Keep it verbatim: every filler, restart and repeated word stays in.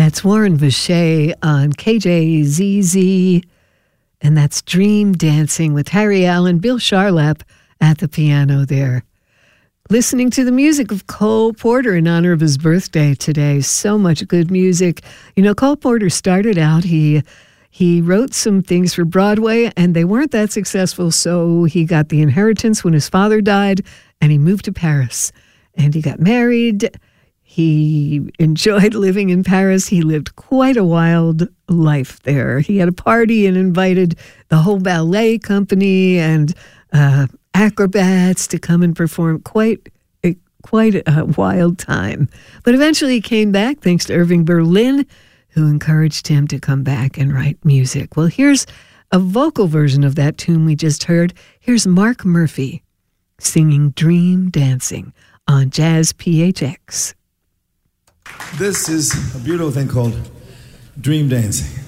That's Warren Vacher on K J Z Z, and that's Dream Dancing with Harry Allen, Bill Charlap at the piano there. Listening to the music of Cole Porter in honor of his birthday today. So much good music. You know, Cole Porter started out, he he wrote some things for Broadway, and they weren't that successful, so he got the inheritance when his father died, and he moved to Paris. And he got married. He enjoyed living in Paris. He lived quite a wild life there. He had a party and invited the whole ballet company and uh, acrobats to come and perform. Quite, a, quite a wild time. But eventually he came back thanks to Irving Berlin, who encouraged him to come back and write music. Well, here's a vocal version of that tune we just heard. Here's Mark Murphy singing Dream Dancing on Jazz P H X. This is a beautiful thing called Dream Dancing.